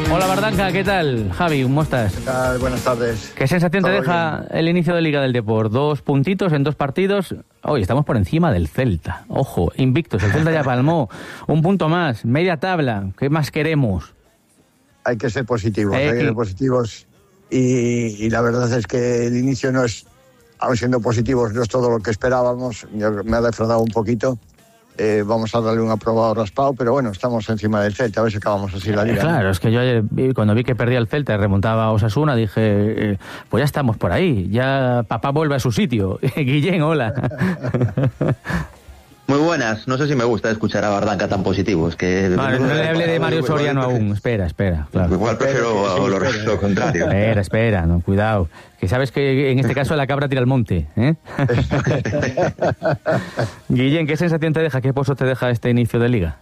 Hola Bardanca, ¿qué tal? Javi, ¿cómo estás? ¿Qué tal? Buenas tardes. ¿Qué sensación te deja el inicio de Liga del Depor? 2 puntitos en 2 partidos. Hoy estamos por encima del Celta. Ojo, invictos. El Celta ya palmó. Un punto más, media tabla. ¿Qué más queremos? Hay que ser positivos, y la verdad es que el inicio no es, aún siendo positivos, no es todo lo que esperábamos. Me ha defraudado un poquito. Vamos a darle un aprobado raspado, pero bueno, estamos encima del Celta, a ver si acabamos así la Liga. Claro, es que yo ayer, cuando vi que perdía el Celta y remontaba a Osasuna, dije, pues ya estamos por ahí, ya papá vuelve a su sitio. Guillén, hola. Muy buenas, no sé si me gusta escuchar a Bardanca tan positivo, es que... Vale, no le hable de Mario Soriano aún, espera, claro. Igual prefiero lo contrario. Espera, no, cuidado, que sabes que en este caso la cabra tira al monte, ¿eh? Guillén, ¿qué sensación te deja, qué pozo te deja este inicio de Liga?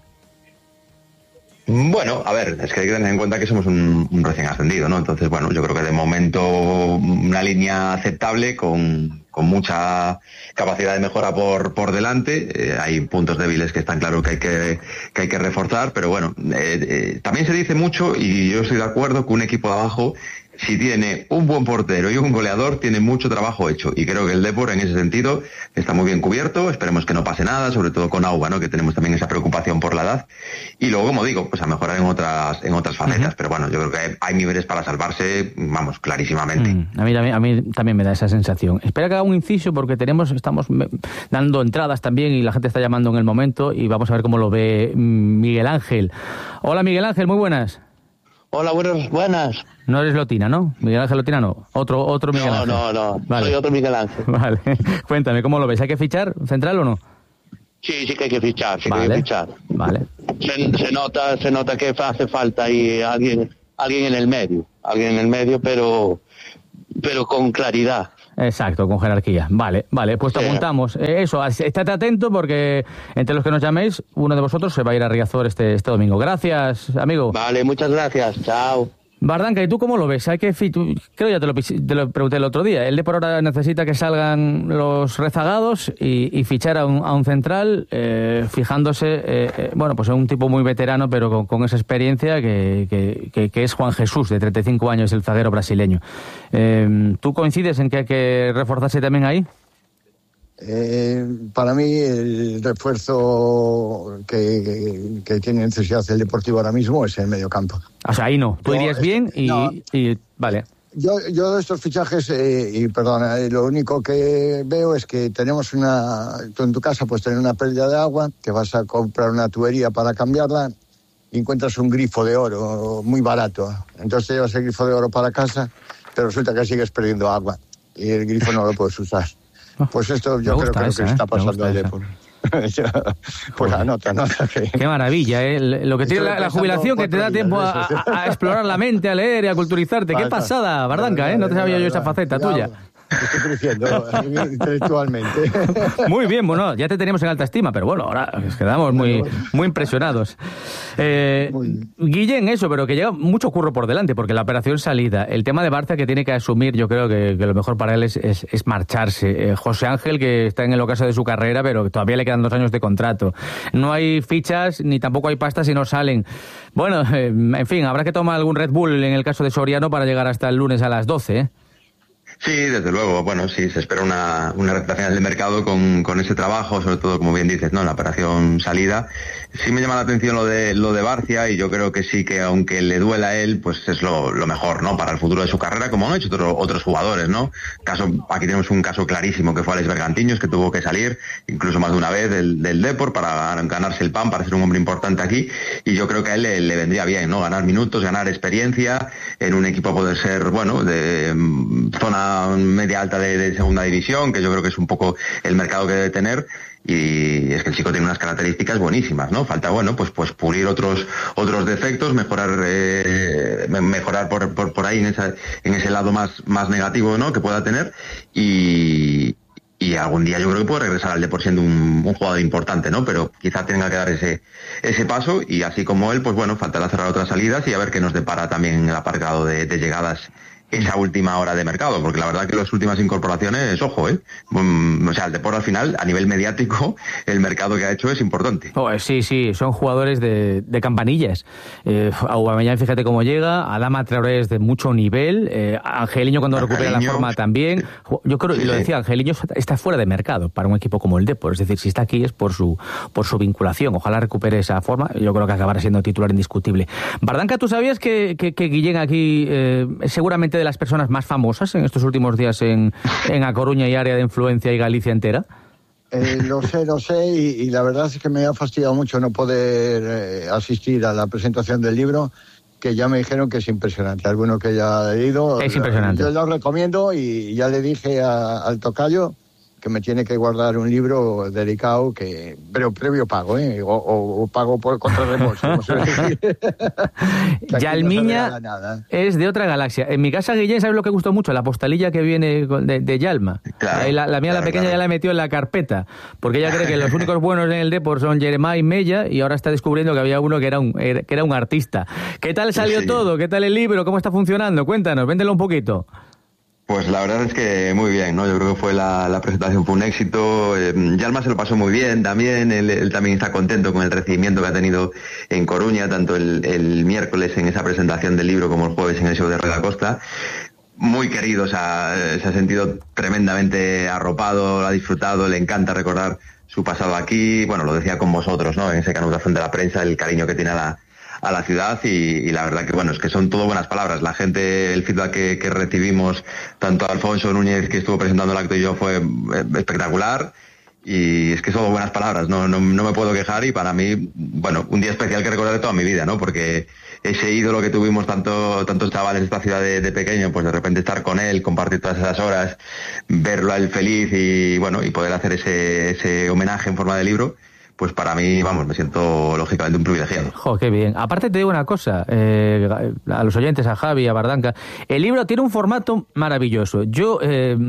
Bueno, a ver, es que hay que tener en cuenta que somos un recién ascendido, ¿no? Entonces, bueno, yo creo que de momento una línea aceptable con mucha capacidad de mejora por delante. Hay puntos débiles que están claro que hay que reforzar, pero bueno, también se dice mucho, y yo estoy de acuerdo, que un equipo de abajo, si tiene un buen portero y un goleador, tiene mucho trabajo hecho. Y creo que el Depor, en ese sentido, está muy bien cubierto. Esperemos que no pase nada, sobre todo con Auba, ¿no? Que tenemos también esa preocupación por la edad. Y luego, como digo, pues a mejorar en otras facetas. Pero bueno, yo creo que hay niveles para salvarse, vamos, clarísimamente. A mí también me da esa sensación. Espera que haga un inciso, porque estamos dando entradas también y la gente está llamando en el momento, y vamos a ver cómo lo ve Miguel Ángel. Hola, Miguel Ángel, muy buenas. Hola, buenas. No eres Lotina, ¿no? Miguel Ángel Lotina no. Otro Miguel Ángel. No. Vale. Soy otro Miguel Ángel. Vale. Cuéntame, ¿cómo lo ves? ¿Hay que fichar central o no? Sí que hay que fichar, Vale. que hay que fichar. Vale. Se nota que hace falta ahí alguien en el medio, pero con claridad. Exacto, con jerarquía. Vale, pues te apuntamos. Eso, estate atento, porque entre los que nos llaméis, uno de vosotros se va a ir a Riazor este domingo. Gracias, amigo. Vale, muchas gracias. Chao. Bardanca, ¿y tú cómo lo ves? Creo ya te lo pregunté el otro día. El Depor ahora necesita que salgan los rezagados y fichar a un central, fijándose, pues en un tipo muy veterano, pero con esa experiencia que es Juan Jesús, de 35 años, el zaguero brasileño. ¿Tú coincides en que hay que reforzarse también ahí? Para mí el refuerzo que tiene necesidad el Deportivo ahora mismo es el mediocampo. O sea, ahí no. Tú irías bien y vale. Yo de estos fichajes, lo único que veo es que tenemos tú en tu casa puedes tener una pérdida de agua, que vas a comprar una tubería para cambiarla y encuentras un grifo de oro muy barato. Entonces te llevas el grifo de oro para casa, pero resulta que sigues perdiendo agua y el grifo no lo puedes usar. Pues esto yo creo que es lo que está pasando al Depor. Pues anota. Qué maravilla, ¿eh? Lo que tiene la jubilación, que te da tiempo a explorar la mente, a leer y a culturizarte. Qué pasada, Bardanca, ¿eh? No te sabía yo esa faceta tuya. Estoy creciendo intelectualmente. Muy bien, bueno, ya te teníamos en alta estima, pero bueno, ahora nos quedamos muy impresionados. Guillén, eso, pero que llega mucho curro por delante, porque la operación salida, el tema de Barça que tiene que asumir, yo creo que lo mejor para él es marcharse. José Ángel, que está en el ocaso de su carrera, pero todavía le quedan 2 años de contrato. No hay fichas, ni tampoco hay pastas si no salen. Bueno, en fin, habrá que tomar algún Red Bull en el caso de Soriano para llegar hasta el lunes a las 12, ¿eh? Sí, desde luego. Bueno, sí, se espera una recta final del mercado con ese trabajo, sobre todo, como bien dices, ¿no? La operación salida. Sí me llama la atención lo de Barcia, y yo creo que sí, que aunque le duela a él, pues es lo mejor, ¿no? Para el futuro de su carrera, como han hecho otros jugadores, ¿no? Aquí tenemos un caso clarísimo, que fue Alex Bergantiños, que tuvo que salir incluso más de una vez del Depor para ganarse el pan, para ser un hombre importante aquí, y yo creo que a él le vendría bien, ¿no? Ganar minutos, ganar experiencia en un equipo, poder ser, de zona media alta de segunda división, que yo creo que es un poco el mercado que debe tener. Y es que el chico tiene unas características buenísimas, ¿no? Falta, pues pulir otros defectos, mejorar por ahí en ese lado más negativo, ¿no? Que pueda tener, y algún día yo creo que puede regresar al Depor siendo un jugador importante, ¿no? Pero quizá tenga que dar ese paso, y así como él, pues faltará cerrar otras salidas y a ver qué nos depara también el aparcado de llegadas esa última hora de mercado, porque la verdad que las últimas incorporaciones, ojo, o sea, el Depor al final, a nivel mediático, el mercado que ha hecho es importante. Sí, son jugadores de campanillas. Aubameyang, fíjate cómo llega, Adama Traoré es de mucho nivel, Angeliño cuando recupera la forma también. Yo creo, y lo decía, Angeliño está fuera de mercado para un equipo como el Depor, es decir, si está aquí es por su vinculación, ojalá recupere esa forma, yo creo que acabará siendo titular indiscutible. Bardanca, ¿tú sabías que Guillén aquí es seguramente de las personas más famosas en estos últimos días en A Coruña y área de influencia y Galicia entera? Lo sé y la verdad es que me ha fastidiado mucho no poder asistir a la presentación del libro, que ya me dijeron que es impresionante. Alguno que ya he leído, es impresionante. Yo lo recomiendo y ya le dije al tocayo que me tiene que guardar un libro dedicado, pero previo pago, o pago por contrarreembolso. No sé decir. Yalmiña no es de otra galaxia. En mi casa, Guillén, ¿sabes lo que gustó mucho? La postalilla que viene de Yalma. Claro, la mía, la pequeña, ya la metió en la carpeta, porque ella cree que los únicos buenos en el Depor son Jeremá y Mella, y ahora está descubriendo que había uno que era un artista. ¿Qué tal salió todo? ¿Qué tal el libro? ¿Cómo está funcionando? Cuéntanos, véndelo un poquito. Pues la verdad es que muy bien, ¿no? Yo creo que la presentación fue un éxito. Yalma se lo pasó muy bien también, él también está contento con el recibimiento que ha tenido en Coruña, tanto el miércoles en esa presentación del libro como el jueves en el show de Reda Costa. Muy querido, o sea, se ha sentido tremendamente arropado, lo ha disfrutado, le encanta recordar su pasado aquí. Bueno, lo decía con vosotros, ¿no? En esa canutación de la prensa, el cariño que tiene a la ciudad y la verdad que bueno, es que son todo buenas palabras. La gente, el feedback que recibimos, tanto Alfonso Núñez, que estuvo presentando el acto, y yo, fue espectacular, y es que son buenas palabras, no me puedo quejar, y para mí, bueno, un día especial que recordaré toda mi vida, ¿no? Porque ese ídolo que tuvimos tantos chavales de esta ciudad de pequeño, pues de repente estar con él, compartir todas esas horas, verlo a él feliz y bueno, y poder hacer ese homenaje en forma de libro, pues para mí, vamos, me siento lógicamente un privilegiado. Jo, qué bien. Aparte te digo una cosa, a los oyentes, a Javi, a Bardanca, el libro tiene un formato maravilloso. Yo,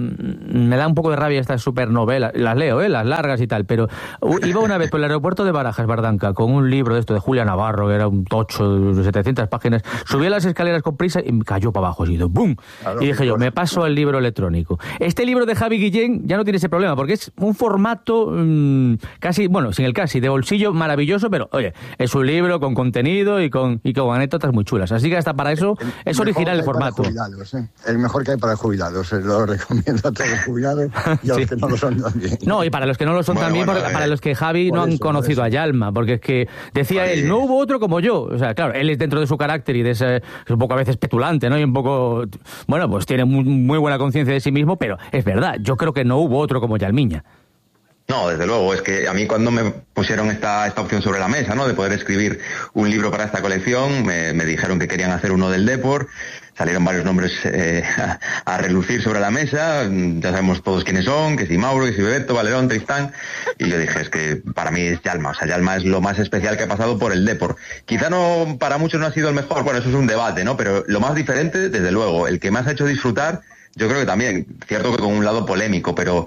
me da un poco de rabia estas supernovelas, las leo, las largas y tal, pero iba una vez por el aeropuerto de Barajas, Bardanca, con un libro de esto de Julia Navarro, que era un tocho de 700 páginas, subí a las escaleras con prisa y me cayó para abajo, así, ¡bum! Claro, y dije yo, me paso al libro electrónico. Este libro de Javi Guillén ya no tiene ese problema, porque es un formato casi, bueno, sin el casi, de bolsillo maravilloso, pero oye, es un libro con contenido y con anécdotas muy chulas. Así que hasta para eso es original el formato. El mejor que hay para jubilados. Lo recomiendo a todos los jubilados y a los que no lo son también. No, y para los que no lo son también, para los que Javi no han conocido a Yalma, porque es que decía él, no hubo otro como yo. O sea, claro, él es dentro de su carácter y de ese, es un poco a veces petulante, ¿no? Y un poco, bueno, pues tiene muy buena conciencia de sí mismo, pero es verdad, yo creo que no hubo otro como Yalmiña. No, desde luego, es que a mí cuando me pusieron esta opción sobre la mesa, ¿no?, de poder escribir un libro para esta colección, me dijeron que querían hacer uno del Depor, salieron varios nombres a relucir sobre la mesa, ya sabemos todos quiénes son, que si Mauro, que si Bebeto, Valerón, Tristán, y yo dije, es que para mí es Yalma, o sea, Yalma es lo más especial que ha pasado por el Depor. Quizá no, para muchos no ha sido el mejor, bueno, eso es un debate, ¿no?, pero lo más diferente, desde luego, el que más ha hecho disfrutar. Yo creo que también, cierto que con un lado polémico, pero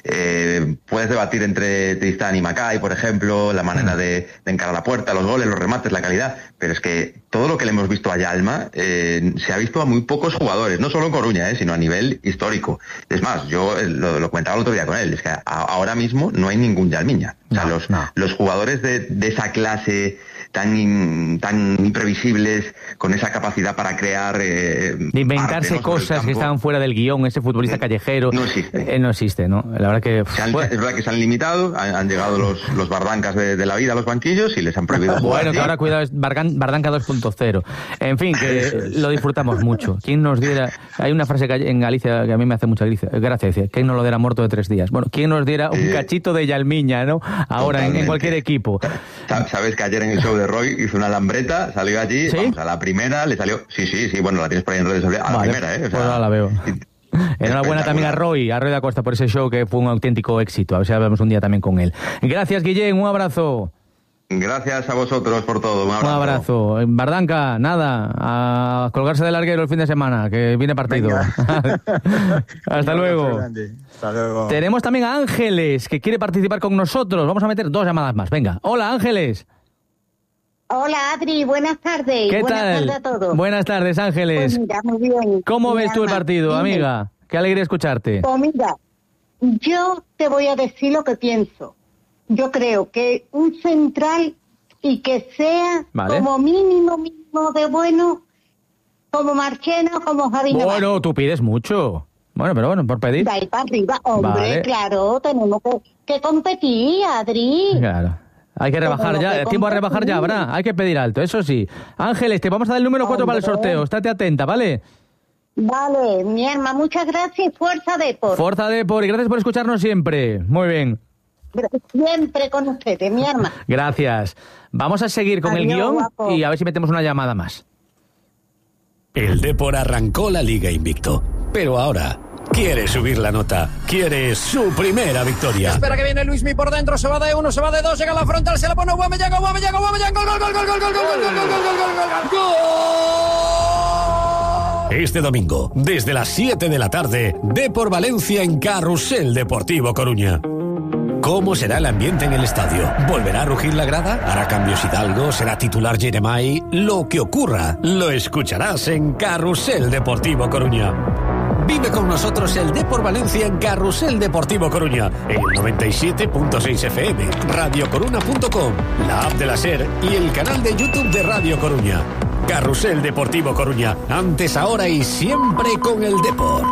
puedes debatir entre Tristán y Macay, por ejemplo, la manera de encarar la puerta, los goles, los remates, la calidad, pero es que todo lo que le hemos visto a Yalma se ha visto a muy pocos jugadores, no solo en Coruña, sino a nivel histórico. Es más, yo lo comentaba el otro día con él, es que ahora mismo no hay ningún Yalmiña. O sea, los jugadores de esa clase tan imprevisibles, con esa capacidad para crear de inventarse arte, ¿no?, cosas que estaban fuera del guión, ese futbolista callejero no existe, ¿no? La verdad que es verdad que se han limitado, han llegado los Bardancas de la vida a los banquillos y les han prohibido jugar. Bueno, que ahora cuidado, es Bardanca 2.0. En fin, que lo disfrutamos mucho. ¿Quién nos diera? Hay una frase en Galicia que a mí me hace mucha gracia, decía, ¿quién no lo diera muerto de 3 días? Bueno, ¿quién nos diera un cachito de Yalmiña, ¿no? Ahora en cualquier equipo. Sabes que ayer en el show de Roy hizo una lambreta, salió allí, ¿sí? Vamos, a la primera le salió, sí, bueno, la tienes por ahí en redes sociales, a la primera, o sea, pues ahora la veo. Enhorabuena también a Roy de Acosta por ese show que fue un auténtico éxito, a ver si hablamos un día también con él. Gracias, Guillén, un abrazo. Gracias a vosotros por todo, un abrazo. Un abrazo. Bardanca, nada, a colgarse del larguero el fin de semana, que viene partido. Hasta luego. Hasta luego. Tenemos también a Ángeles, que quiere participar con nosotros. Vamos a meter 2 llamadas más, venga. Hola, Ángeles. Hola, Adri, buenas tardes. ¿Qué buenas tal? Tardes a todos. Buenas tardes, Ángeles. Pues mira, muy bien. ¿Cómo ves tú el Alma, partido, dime. amiga? Qué alegría escucharte. Pues mira, yo te voy a decir lo que pienso. Yo creo que un central y que sea Vale. como mínimo de bueno, como Marchena, como Javi Navarro. Bueno, tú pides mucho. Bueno, pero bueno, por pedir. De ahí para arriba, hombre, Vale. claro, tenemos que competir, Adri. Claro. Hay que rebajar Como ya. que El tiempo a rebajar ya habrá. Hay que pedir alto, eso sí. Ángeles, te vamos a dar el número 4 para el Hombre. sorteo. Estate atenta, ¿vale? Vale, mi hermana, muchas gracias y fuerza Depor. Forza Depor y gracias por escucharnos siempre. Muy bien. Siempre con ustedes, mi hermana. Gracias. Vamos a seguir con el Adiós, guión guapo. y a ver si metemos una llamada más. El Depor arrancó la liga invicto, pero ahora quiere subir la nota, quiere su primera victoria. Espera que viene Luismi por dentro, se va de uno, se va de dos, llega a la frontal, se la pone Aubameyang, gol, gol, gol, gol, gol. Este domingo, desde las 7 de la tarde, Depor Valencia en Carrusel Deportivo Coruña. ¿Cómo será el ambiente en el estadio? ¿Volverá a rugir la grada? ¿Hará cambios Hidalgo? ¿Será titular Jeremai? Lo que ocurra, lo escucharás en Carrusel Deportivo Coruña. Vive con nosotros el Depor Valencia en Carrusel Deportivo Coruña, en el 97.6 FM, radiocoruna.com, la app de la SER y el canal de YouTube de Radio Coruña. Carrusel Deportivo Coruña, antes, ahora y siempre con el Depor.